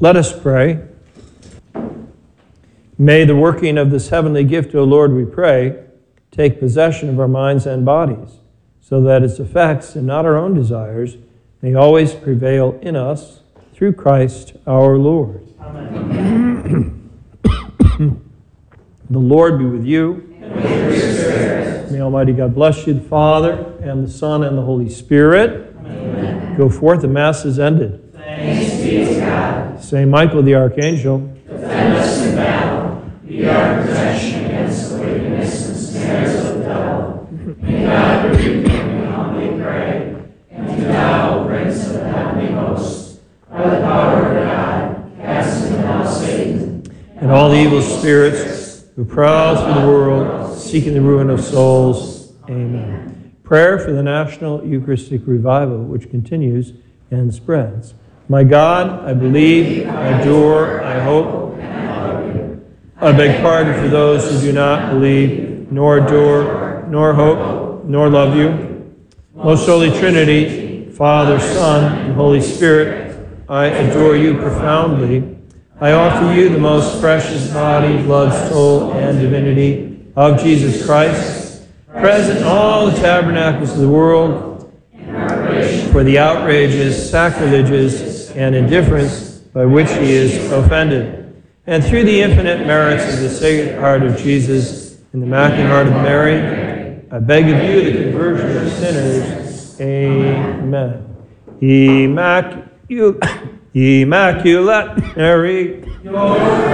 Let us pray. May the working of this heavenly gift, O Lord, we pray, take possession of our minds and bodies, so that its effects and not our own desires may always prevail in us through Christ our Lord. Amen. The Lord be with you. And with your spirit. May Almighty God bless you, the Father, and the Son, and the Holy Spirit. Amen. Go forth, the Mass is ended. Thanks be to God. Saint Michael the Archangel, Defend us in battle. Be our protection against the wickedness and snares of the devil. May God rebuke him, we humbly pray. And do thou, Prince of the heavenly host, by the power of God, cast into hell Satan, and all the evil spirits who prowl through the world, seeking the ruin of souls. Amen. Prayer for the National Eucharistic Revival, which continues and spreads. My God, I believe, I adore, I hope, I beg pardon for those who do not believe, nor adore, nor hope, nor love you. Most Holy Trinity, Father, Son, and Holy Spirit, I adore you profoundly. I offer you the most precious body, blood, soul, and divinity of Jesus Christ, present in all the tabernacles of the world, for the outrages, sacrileges, and indifference by which he is offended. And through the infinite merits of the Sacred Heart of Jesus and the Immaculate Heart of Mary, I beg of you the conversion of sinners. Amen. Immaculate Mary,